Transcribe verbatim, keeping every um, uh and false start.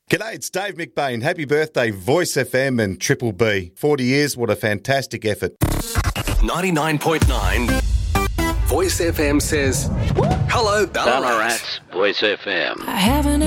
G'day, it's Dave McBain. Happy birthday, Voice F M and Triple B. forty years, what a fantastic effort. ninety-nine point nine Voice F M says, hello, Ballarat. Ballarat's Voice F M. I haven't